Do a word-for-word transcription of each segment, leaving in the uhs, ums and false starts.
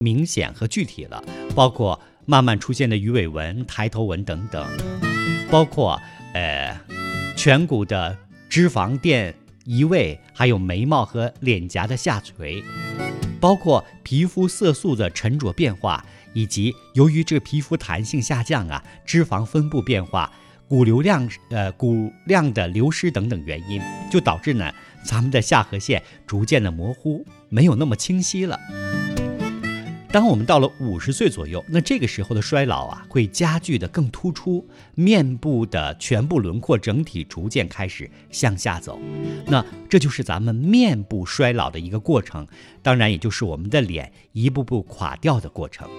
明显和具体了，包括慢慢出现的鱼尾纹、抬头纹等等，包括呃颧骨的脂肪垫移位，还有眉毛和脸颊的下垂，包括皮肤色素的沉着变化，以及由于这个皮肤弹性下降啊，脂肪分布变化，骨流量呃骨量的流失等等原因，就导致呢咱们的下颌线逐渐的模糊，没有那么清晰了。当我们到了五十岁左右，那这个时候的衰老啊，会加剧的更突出，面部的全部轮廓整体逐渐开始向下走。那这就是咱们面部衰老的一个过程，当然也就是我们的脸一步步垮掉的过程。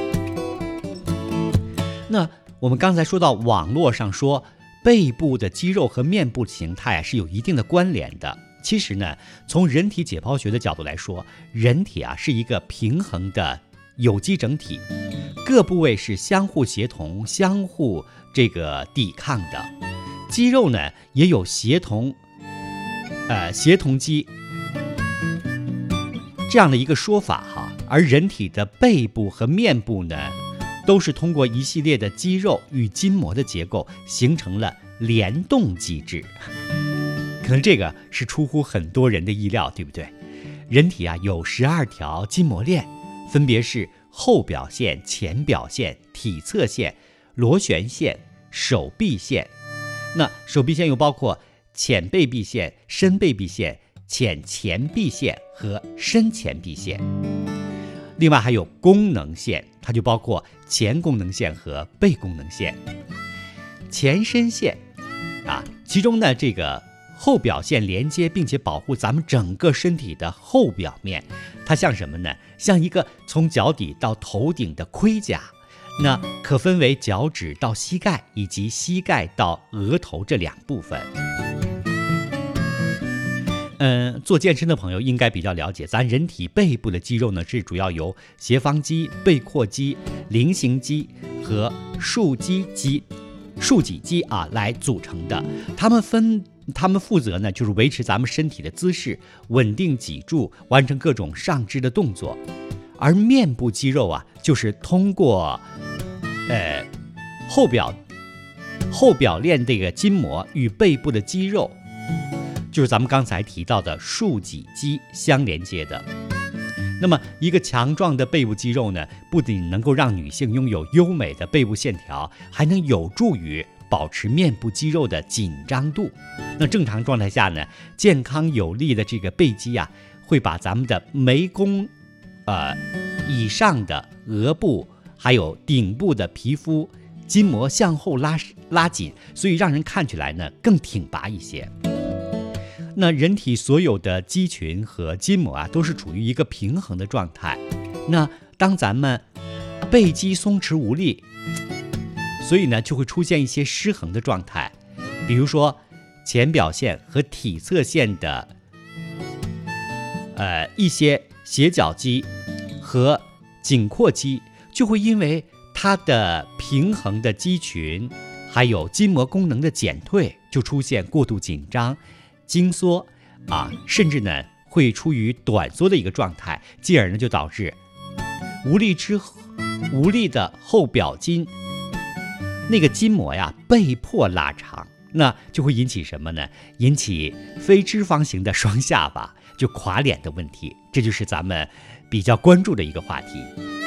那我们刚才说到网络上说背部的肌肉和面部形态是有一定的关联的。其实呢，从人体解剖学的角度来说，人体啊是一个平衡的有机整体，各部位是相互协同、相互这个抵抗的。肌肉呢也有协同，呃协同肌这样的一个说法哈。而人体的背部和面部呢，都是通过一系列的肌肉与筋膜的结构形成了联动机制。可能这个是出乎很多人的意料，对不对？人体啊有十二条筋膜链，分别是后表线、前表线、体侧线、螺旋线、手臂线。那手臂线又包括浅背臂线、深背臂线、浅前臂线和深前臂线。另外还有功能线，它就包括前功能线和背功能线。前身线啊，其中呢这个后表线连接并且保护咱们整个身体的后表面，它像什么呢？像一个从脚底到头顶的盔甲，那可分为脚趾到膝盖以及膝盖到额头这两部分。嗯，做健身的朋友应该比较了解，咱人体背部的肌肉呢是主要由斜方肌、背阔肌、菱形肌和竖脊肌、竖脊肌啊来组成的。它们分他们负责呢，就是维持咱们身体的姿势，稳定脊柱，完成各种上肢的动作。而面部肌肉啊，就是通过，呃，后表后表链这个筋膜与背部的肌肉，就是咱们刚才提到的竖脊肌相连接的。那么，一个强壮的背部肌肉呢，不仅能够让女性拥有优美的背部线条，还能有助于保持面部肌肉的紧张度。那正常状态下呢，健康有力的这个背肌啊，会把咱们的眉弓呃以上的额部还有顶部的皮肤筋膜向后拉拉紧，所以让人看起来呢更挺拔一些。那人体所有的肌群和筋膜啊，都是处于一个平衡的状态。那当咱们背肌松弛无力，所以呢就会出现一些失衡的状态，比如说前表线和体侧线的呃一些斜角肌和颈阔肌，就会因为它的平衡的肌群还有筋膜功能的减退，就出现过度紧张、经缩啊，甚至呢会处于短缩的一个状态，进而呢就导致无力之无力的后表筋那个筋膜呀被迫拉长，那就会引起什么呢？引起非脂肪型的双下巴，就垮脸的问题。这就是咱们比较关注的一个话题。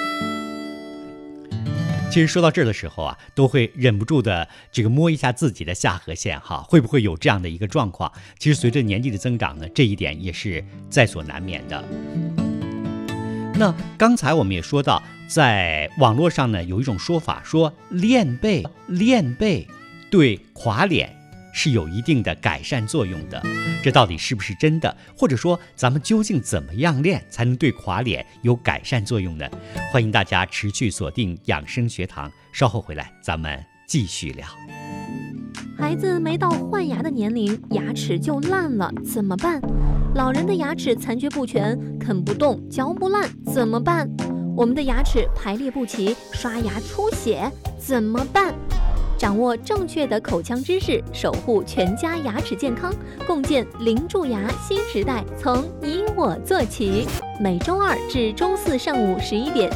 其实说到这儿的时候啊，都会忍不住的这个摸一下自己的下颌线哈，会不会有这样的一个状况？其实随着年纪的增长呢，这一点也是在所难免的。那刚才我们也说到，在网络上呢有一种说法，说练背练背对垮脸是有一定的改善作用的，这到底是不是真的？或者说咱们究竟怎么样练才能对垮脸有改善作用呢？欢迎大家持续锁定养生学堂，稍后回来咱们继续聊。 孩子没到换牙的年龄，牙齿就烂了，怎么办？老人的牙齿残缺不全，啃不动，嚼不烂，怎么办？我们的牙齿排列不齐，刷牙出血，怎么办？掌握正确的口腔知识，守护全家牙齿健康，共建零蛀牙新时代，从你我做起。 每周二至周四上午十一点